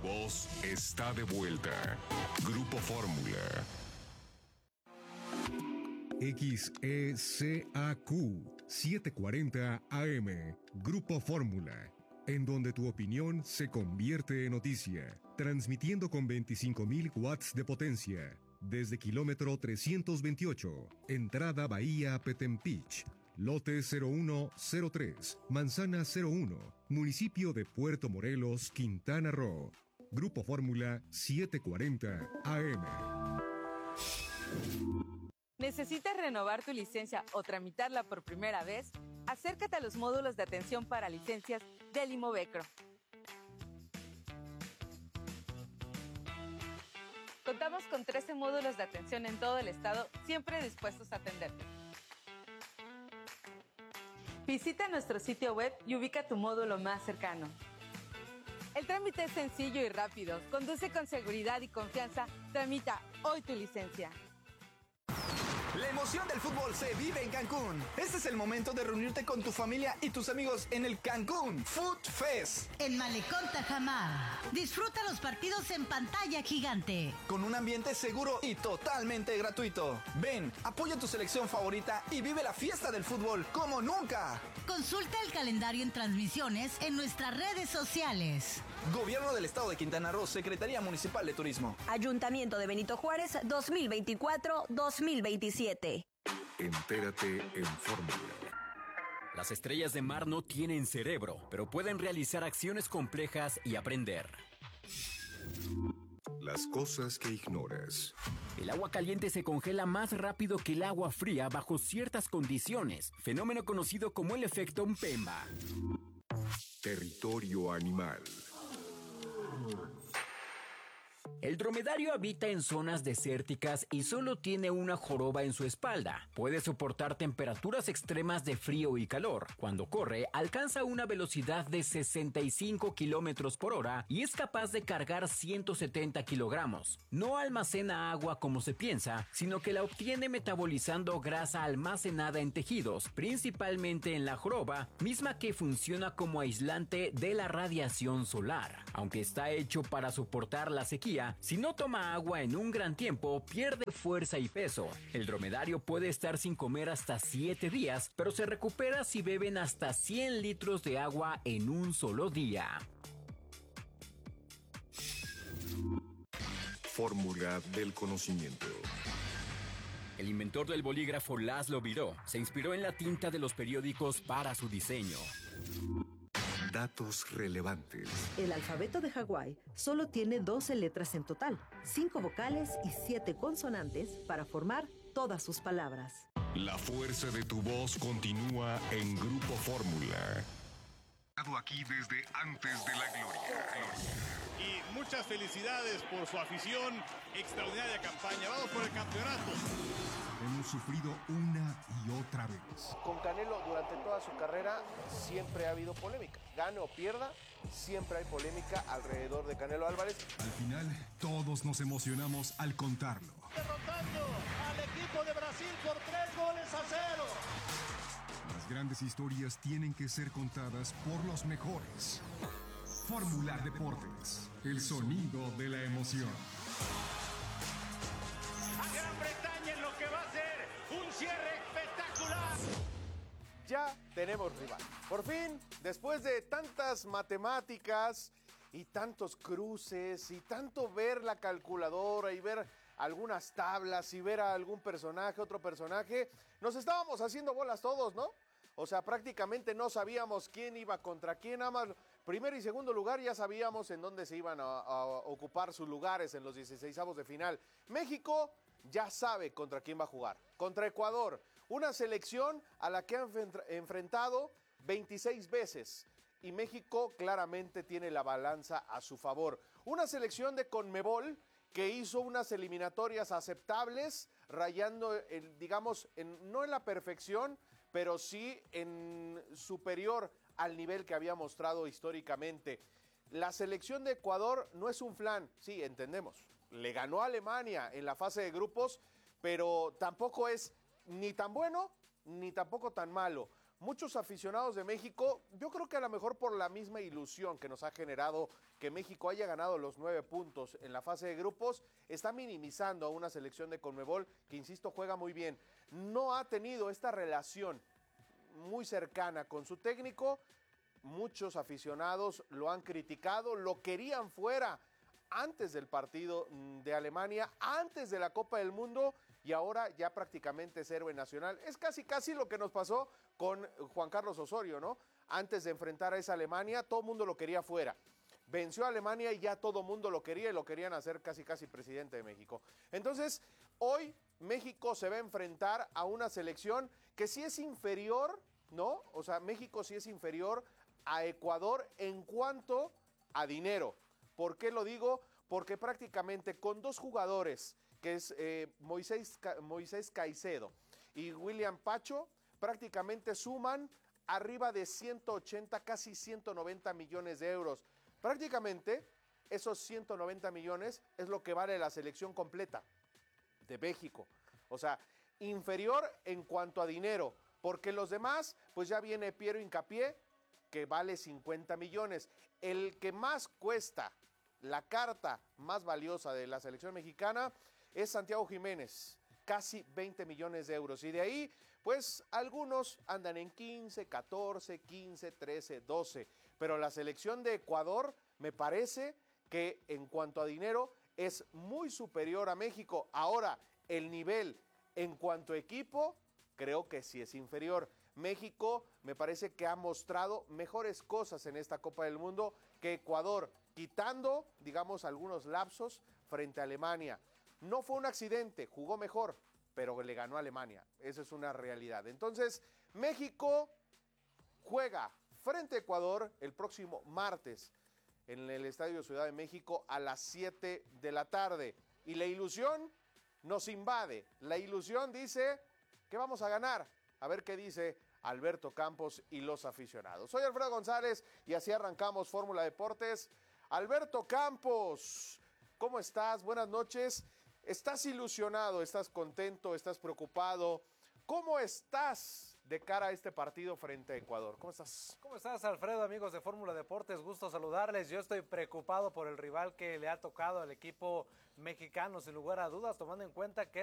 voz está de vuelta. Grupo Fórmula. XECAQ 740 AM. Grupo Fórmula. En donde tu opinión se convierte en noticia. Transmitiendo con 25.000 watts de potencia. Desde kilómetro 328. Entrada Bahía Petempich. Lote 0103, Manzana 01, municipio de Puerto Morelos, Quintana Roo. Grupo Fórmula 740 AM. ¿Necesitas renovar tu licencia o tramitarla por primera vez? Acércate a los módulos de atención para licencias del Imovecro. Contamos con 13 módulos de atención en todo el estado, siempre dispuestos a atenderte. Visita nuestro sitio web y ubica tu módulo más cercano. El trámite es sencillo y rápido. Conduce con seguridad y confianza. Tramita hoy tu licencia. La emoción del fútbol se vive en Cancún. Este es el momento de reunirte con tu familia y tus amigos en el Cancún Food Fest. En Malecón Tajamar. Disfruta los partidos en pantalla gigante. Con un ambiente seguro y totalmente gratuito. Ven, apoya tu selección favorita y vive la fiesta del fútbol como nunca. Consulta el calendario en transmisiones en nuestras redes sociales. Gobierno del Estado de Quintana Roo, Secretaría Municipal de Turismo. Ayuntamiento de Benito Juárez, 2024-2027. Entérate en Fórmula. Las estrellas de mar no tienen cerebro, pero pueden realizar acciones complejas y aprender. Las cosas que ignoras. El agua caliente se congela más rápido que el agua fría bajo ciertas condiciones, fenómeno conocido como el efecto Mpemba. Territorio animal. El dromedario habita en zonas desérticas y solo tiene una joroba en su espalda. Puede soportar temperaturas extremas de frío y calor. Cuando corre, alcanza una velocidad de 65 kilómetros por hora y es capaz de cargar 170 kilogramos. No almacena agua como se piensa, sino que la obtiene metabolizando grasa almacenada en tejidos, principalmente en la joroba, misma que funciona como aislante de la radiación solar. Aunque está hecho para soportar la sequía, si no toma agua en un gran tiempo, pierde fuerza y peso. El dromedario puede estar sin comer hasta 7 días, pero se recupera si beben hasta 100 litros de agua en un solo día. Fórmula del conocimiento. El inventor del bolígrafo Laszlo Biró se inspiró en la tinta de los periódicos para su diseño. Datos relevantes. El alfabeto de Hawái solo tiene 12 letras en total, 5 vocales y 7 consonantes para formar todas sus palabras. La fuerza de tu voz continúa en Grupo Fórmula. Aquí desde antes de la gloria. Y muchas felicidades por su afición, extraordinaria campaña. Vamos por el campeonato. Hemos sufrido una y otra vez. Con Canelo durante toda su carrera siempre ha habido polémica. Gane o pierda, siempre hay polémica alrededor de Canelo Álvarez. Al final, todos nos emocionamos al contarlo. Derrotando al equipo de Brasil por 3-0. Las grandes historias tienen que ser contadas por los mejores. Fórmula Deportes, el sonido de la emoción. A Gran Bretaña en lo que va a ser un cierre espectacular. Ya tenemos rival. Por fin, después de tantas matemáticas y tantos cruces y tanto ver la calculadora y ver algunas tablas y ver a algún personaje, otro personaje, nos estábamos haciendo bolas todos, ¿no? O sea, prácticamente no sabíamos quién iba contra quién, nada más primero y segundo lugar ya sabíamos en dónde se iban a ocupar sus lugares en los 16avos de final. México ya sabe contra quién va a jugar, contra Ecuador, una selección a la que han enfrentado 26 veces y México claramente tiene la balanza a su favor. Una selección de CONMEBOL que hizo unas eliminatorias aceptables, rayando, no en la perfección, pero sí en superior al nivel que había mostrado históricamente. La selección de Ecuador no es un flan, sí, entendemos. Le ganó a Alemania en la fase de grupos, pero tampoco es ni tan bueno ni tampoco tan malo. muchos aficionados de México, yo creo que a lo mejor por la misma ilusión que nos ha generado que México haya ganado los 9 puntos en la fase de grupos, está minimizando a una selección de Conmebol que, insisto, juega muy bien. No ha tenido esta relación muy cercana con su técnico. Muchos aficionados lo han criticado, lo querían fuera antes del partido de Alemania, antes de la Copa del Mundo, y ahora ya prácticamente es héroe nacional. Es casi lo que nos pasó con Juan Carlos Osorio, ¿no? Antes de enfrentar a esa Alemania, todo el mundo lo quería fuera. Venció a Alemania y ya todo el mundo lo quería y lo querían hacer casi presidente de México. Entonces, hoy México se va a enfrentar a una selección que sí es inferior, ¿no? O sea, México sí es inferior a Ecuador en cuanto a dinero. ¿Por qué lo digo? Porque prácticamente con 2 jugadores, que es Moisés Caicedo y William Pacho, prácticamente suman arriba de 180, casi 190 millones de euros. Prácticamente esos 190 millones es lo que vale la selección completa de México. O sea, inferior en cuanto a dinero, porque los demás, pues ya viene Piero Hincapié, que vale 50 millones. El que más cuesta, la carta más valiosa de la selección mexicana, es Santiago Jiménez, casi 20 millones de euros. Y de ahí, pues algunos andan en 15, 14, 15, 13, 12. Pero la selección de Ecuador me parece que en cuanto a dinero es muy superior a México. Ahora, el nivel en cuanto a equipo, creo que sí es inferior. México me parece que ha mostrado mejores cosas en esta Copa del Mundo que Ecuador, quitando, digamos, algunos lapsos frente a Alemania. No fue un accidente, jugó mejor, pero le ganó a Alemania. Esa es una realidad. Entonces, México juega frente a Ecuador el próximo martes en el Estadio Ciudad de México a las 7 de la tarde. Y la ilusión nos invade. La ilusión dice que vamos a ganar. A ver qué dice Alberto Campos y los aficionados. Soy Alfredo González y así arrancamos Fórmula Deportes. Alberto Campos, ¿cómo estás? Buenas noches. ¿Estás ilusionado? ¿Estás contento? ¿Estás preocupado? ¿Cómo estás de cara a este partido frente a Ecuador? ¿Cómo estás? ¿Cómo estás, Alfredo, amigos de Fórmula Deportes? Gusto saludarles. Yo estoy preocupado por el rival que le ha tocado al equipo mexicano, sin lugar a dudas, tomando en cuenta que